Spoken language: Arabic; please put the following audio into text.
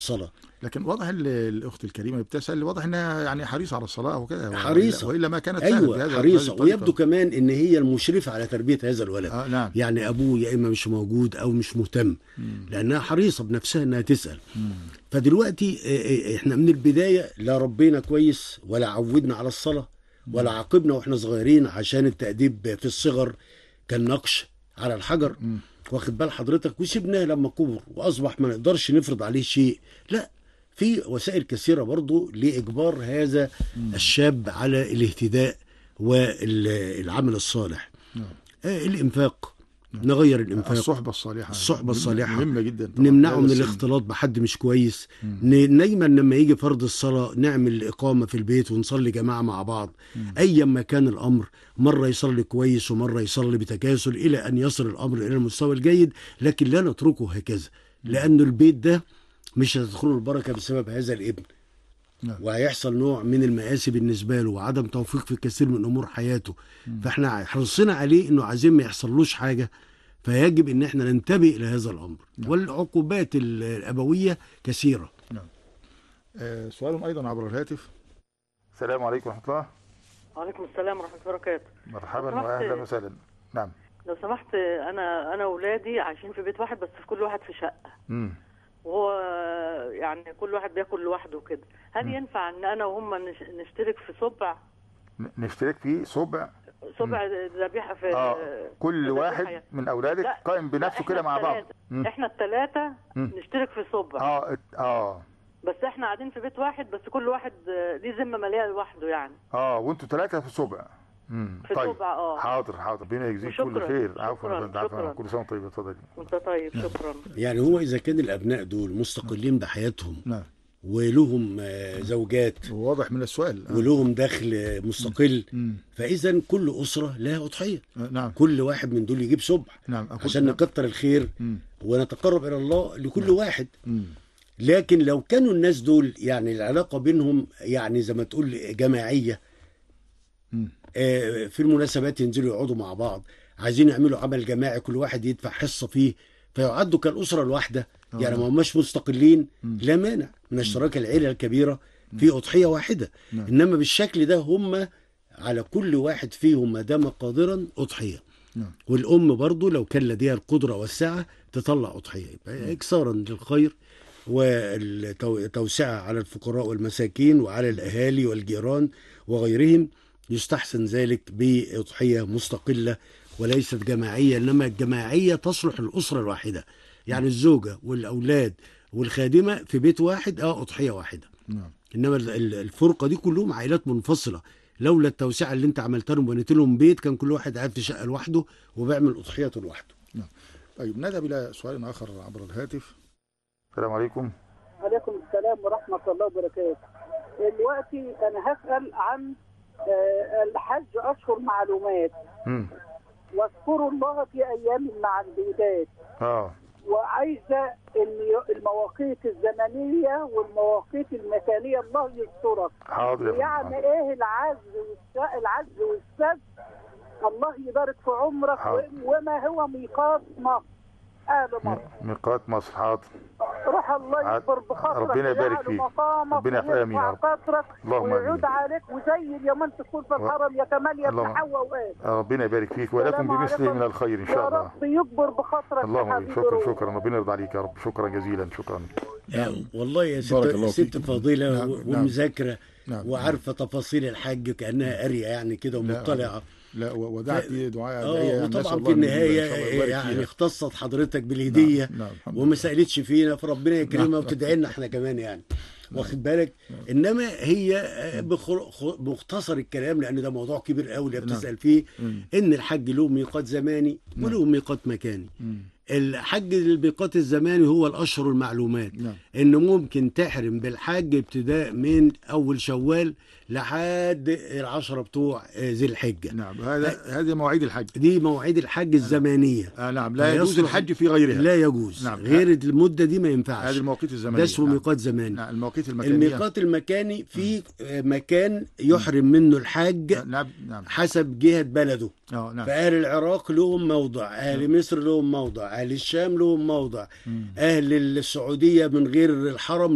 صلاة. لكن واضح الاخت الكريمه بتسال، واضح انها يعني حريصه على الصلاه وكده، حريصه، والا ما كانت ايوه حريصه، ويبدو كمان ان هي المشرفه على تربيه هذا الولد. نعم. يعني ابوه يا اما مش موجود او مش مهتم، لانها حريصه بنفسها انها تسال. فدلوقتي احنا من البدايه لا ربينا كويس ولا عودنا على الصلاه ولا عاقبنا واحنا صغيرين، عشان التأديب في الصغر كان نقش على الحجر، واخد بال حضرتك، وسيبناه لما كبر واصبح ما نقدرش نفرض عليه شيء. لا، في وسائل كثيرة برضو لإجبار هذا الشاب على الاهتداء والعمل الصالح. الإنفاق، نغير الإنفاق، الصحبة الصالحة مهمة جدا، نمنعه من الاختلاط بحد مش كويس. دايما لما يجي فرض الصلاة نعمل إقامة في البيت ونصلي جماعة مع بعض، أيا ما كان الأمر، مرة يصلي كويس ومرة يصلي بتكاسل إلى أن يصل الأمر إلى المستوى الجيد، لكن لا نتركه هكذا، لأن البيت ده مش هتدخله البركة بسبب هذا الابن، وهيحصل نوع من المآسي بالنسبة له وعدم توفيق في كثير من أمور حياته. فاحنا حرصنا عليه إنه عايزين ما يحصلوش حاجة، فيجب إن احنا ننتبه إلى هذا الأمر. والعقوبات الأبوية كثيرة. سؤال أيضا عبر الهاتف. السلام عليكم ورحمة الله. وعليكم السلام ورحمة الله وبركاته. مرحبا وأهلا وسهلا. نعم. لو سمحت، أنا وأولادي عايشين في بيت واحد، بس في كل واحد في شقة. وهو يعني كل واحد بياكل لوحده كده. هل ينفع ان انا وهم نشترك في صبع؟ نشترك في صبع ذبيحه في كل واحد من اولادك قائم بنفسه كده مع بعض. احنا الثلاثه نشترك في صبع. بس احنا قاعدين في بيت واحد، بس كل واحد ليه ذمه ماليه لوحده يعني. وانتوا ثلاثه في صبع. في طيب. صبع. حاضر ربنا يجزيك كل خير. عفوا كل سنه طيب. اتفضلي. وانت طيب. شكرا. يعني هو اذا كان الابناء دول مستقلين بحياتهم، ولهم زوجات، واضح من السؤال، ولهم دخل مستقل، فاذا كل اسره لها اضحيه. نعم. كل واحد من دول يجيب صبع. نعم. عشان نكتر الخير ونتقرب الى الله لكل واحد. لكن لو كانوا الناس دول يعني العلاقه بينهم يعني زي ما تقول جماعيه، في المناسبات ينزلوا يقعدوا مع بعض، عايزين يعملوا عمل جماعي كل واحد يدفع حصة فيه، فيعدوا كالأسرة الواحدة. يعني ما هماش مستقلين، لا مانع من اشتراك العيلة الكبيرة في أضحية واحدة. إنما بالشكل ده هم على كل واحد فيهم ما دام قادرا أضحية. والأم برضو لو كان لديها القدرة والسعة تطلع أضحية، يبقى إكثارا للخير وتوسعة على الفقراء والمساكين وعلى الأهالي والجيران وغيرهم. يستحسن ذلك بأضحية مستقلة وليست جماعية، إنما الجماعية تصلح الأسرة الواحدة، يعني الزوجة والأولاد والخادمة في بيت واحد أضحية واحدة. إنما الفرقة دي كلهم عائلات منفصلة، لولا التوسعة اللي انت عملتها لهم وبنيت لهم بيت كان كل واحد قاعد في شقة لوحده وبيعمل أضحيته لوحده. طيب نذهب إلى سؤال آخر عبر الهاتف. السلام عليكم. عليكم السلام ورحمة الله وبركاته. دلوقتي أنا هسأل عن الحج أشهر معلومات، واذكروا الله في أيام المعدودات. وعايزة المواقيت الزمنية والمواقيت المكانية الله يسترك. حاضر. يعني إيه العز والسد؟ الله يبارك في عمرك. وما هو ميقات مصر؟ ميقات مصر. حاضر. روح الله يكبر بخاطرك، ربنا يبارك فيك، ربنا يرفع خاطرك ويعود عليك، وزي اليوم انت تكون في الحرم يا كمال يا ابن حواء وآدم. ربنا يبارك فيك ولكم بمثله من الخير ان شاء الله. يا رب يكبر بخاطرك. اللهم شكرا ربنا يرضى عليك يا رب. شكرا جزيلا. شكرا. والله يا ست فضيلة ومذاكرة وعارفة تفاصيل الحج كأنها قارية يعني كده ومطلعة. لا ودعت دعاء وطبعا في النهايه يعني اختصت حضرتك بالهديه وما سالتش فينا، فربنا يكرمها وتدعي لنا احنا كمان يعني. واخد بالك. انما هي بمختصر الكلام، لان ده موضوع كبير قوي اللي بتسال فيه، ان الحج له ميقات زماني وله ميقات مكاني. الحج الميقات الزماني هو الاشهر المعلومات، انه ممكن تحرم بالحج ابتداء من اول شوال لحد 10 بتوع ذي الحجه. هذه مواعيد الحج، دي مواعيد الحج الزمانيه. نعم. لا يجوز الحج في غيرها، لا يجوز. غير المده دي ما ينفعش. هذه المواقيت الزمانيه، ده اسمه ميقات زماني. المواقيت المكانيه، الميقات المكاني في مكان يحرم منه الحاج حسب جهه بلده. فأهل العراق لهم موضع، أهل مصر لهم موضع، أهل الشام لهم موضع، أهل السعودية من غير الحرم